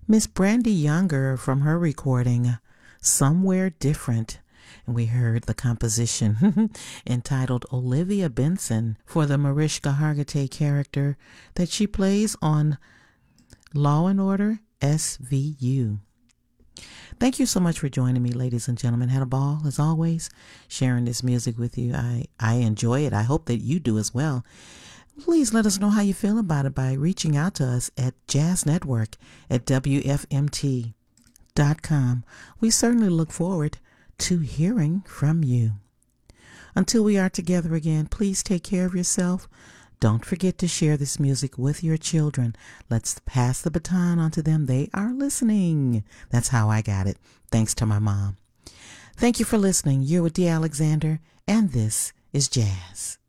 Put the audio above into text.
Miss Brandy Younger from her recording Somewhere Different. And we heard the composition entitled Olivia Benson for the Mariska Hargitay character that she plays on Law and Order SVU. Thank you so much for joining me, ladies and gentlemen. Had a ball, as always, sharing this music with you. I enjoy it. I hope that you do as well. Please let us know how you feel about it by reaching out to us at jazznetwork@wfmt.com. We certainly look forward to hearing from you. Until we are together again, please take care of yourself. Don't forget to share this music with your children. Let's pass the baton on to them. They are listening. That's how I got it, thanks to my mom. Thank you for listening. You're with Dee Alexander, and this is Jazz.